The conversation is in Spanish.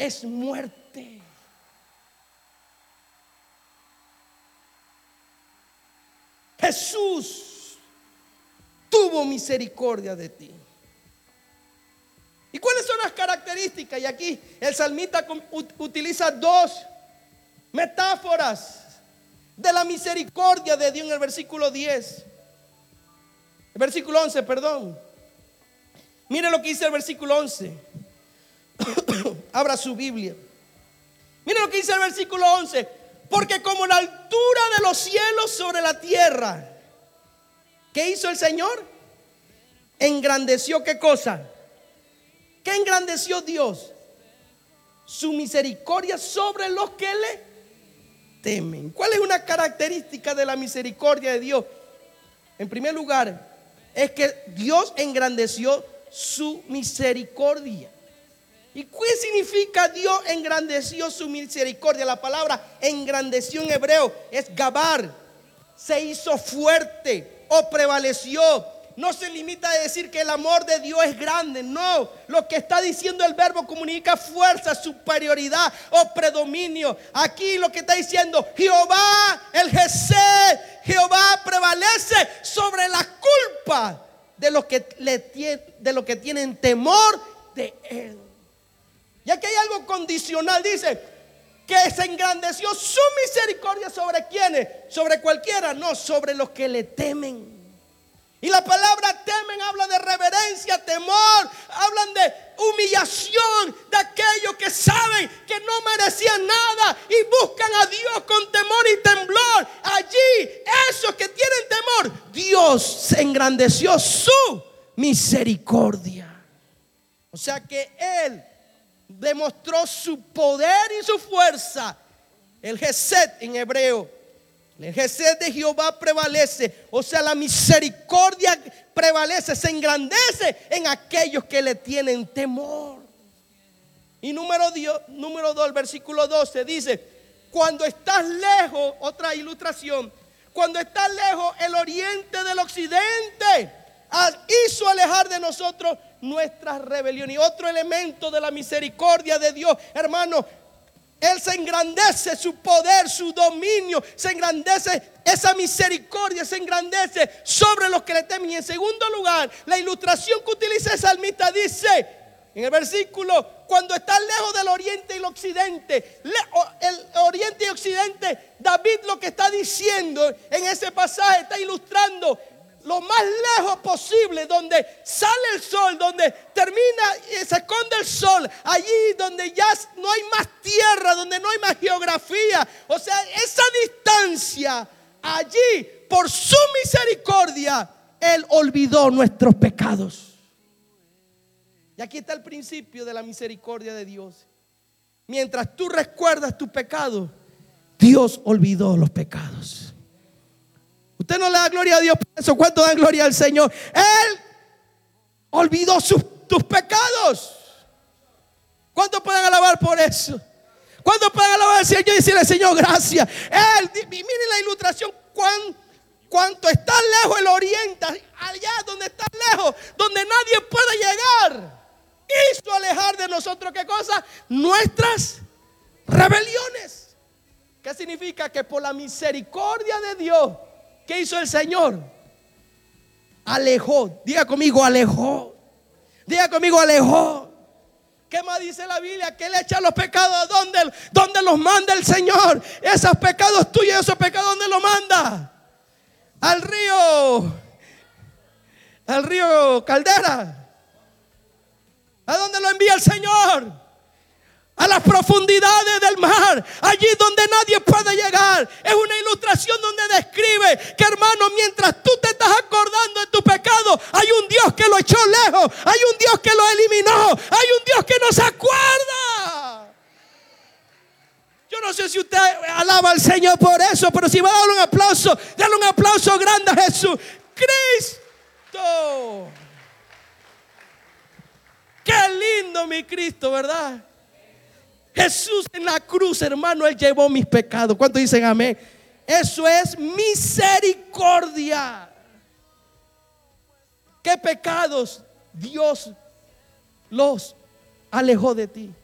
es muerte. Jesús tuvo misericordia de ti. ¿Y cuáles son las características? Y aquí el salmista utiliza dos metáforas de la misericordia de Dios en el versículo 10. El versículo 11, perdón. Mire lo que dice el versículo 11. Abra su Biblia. Mire lo que dice el versículo 11. Porque como la altura de los cielos sobre la tierra, ¿qué hizo el Señor? Engrandeció, ¿qué cosa? ¿Qué engrandeció Dios? Su misericordia sobre los que le temen. ¿Cuál es una característica de la misericordia de Dios? En primer lugar, es que Dios engrandeció su misericordia. ¿Y qué significa Dios engrandeció su misericordia? La palabra engrandeció en hebreo es gabar. Se hizo fuerte o prevaleció. No se limita a decir que el amor de Dios es grande. No, lo que está diciendo el verbo comunica fuerza, superioridad o predominio. Aquí lo que está diciendo, Jehová, el Gesed, Jehová prevalece sobre la culpa de los que tienen temor de Él. Y aquí hay algo condicional. Dice que se engrandeció su misericordia sobre quienes, sobre cualquiera, no, sobre los que le temen. Y la palabra temen habla de reverencia, temor, hablan de humillación de aquellos que saben que no merecían nada y buscan a Dios con temor y temblor. Allí, esos que tienen temor, Dios se engrandeció su misericordia. O sea que Él demostró su poder y su fuerza. El Gesed en hebreo. El Gesed de Jehová prevalece, o sea, la misericordia prevalece, se engrandece en aquellos que le tienen temor. Y número 2, el versículo 12 dice: cuando estás lejos, otra ilustración, cuando estás lejos el oriente del occidente hizo alejar de nosotros nuestras rebeliones. Y otro elemento de la misericordia de Dios, hermano, Él se engrandece, su poder, su dominio, se engrandece, esa misericordia se engrandece sobre los que le temen. Y en segundo lugar, la ilustración que utiliza el salmista dice, en el versículo, cuando está lejos del oriente y el occidente, el oriente y occidente, David lo que está diciendo en ese pasaje, está ilustrando lo más lejos posible, donde sale el sol, donde termina y se esconde el sol, allí donde ya no hay más tierra, donde no hay más geografía. O sea, esa distancia, allí por su misericordia Él olvidó nuestros pecados. Y aquí está el principio de la misericordia de Dios. Mientras tú recuerdas tu pecado, Dios olvidó los pecados. Usted no le da gloria a Dios por eso. ¿Cuánto dan gloria al Señor? Él olvidó tus pecados. ¿Cuántos pueden alabar por eso? ¿Cuántos pueden alabar al Señor y decirle: Señor, gracias? Miren la ilustración. Cuánto está lejos el oriente, allá donde está lejos, donde nadie puede llegar, hizo alejar de nosotros, ¿qué cosa? Nuestras rebeliones. ¿Qué significa? Que por la misericordia de Dios, ¿qué hizo el Señor? Alejó. Diga conmigo, alejó. Diga conmigo, alejó. ¿Qué más dice la Biblia? Que Él echa los pecados ¿dónde los manda el Señor? Esos pecados tuyos, esos pecados, ¿dónde los manda? Al río Caldera. ¿A dónde lo envía el Señor? A las profundidades del mar, allí donde nadie puede llegar. Es una ilustración donde describe que, hermano, mientras tú te estás acordando de tu pecado, hay un Dios que lo echó lejos, hay un Dios que lo eliminó, hay un Dios que no se acuerda. Yo no sé si usted alaba al Señor por eso, pero si va a darle un aplauso grande a Jesús Cristo. Qué lindo mi Cristo, ¿verdad? Jesús en la cruz, hermano, Él llevó mis pecados. ¿Cuántos dicen amén? Eso es misericordia. ¿Qué pecados Dios los alejó de ti?